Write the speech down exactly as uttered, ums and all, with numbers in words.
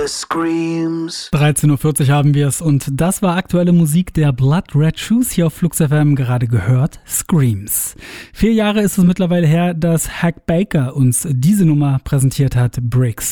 screams. dreizehn Uhr vierzig haben wir es und das war aktuelle Musik der Blood Red Shoes hier auf Flux F M, gerade gehört, Screams. Vier Jahre ist es mittlerweile her, dass Hack Baker uns diese Nummer präsentiert hat, Bricks.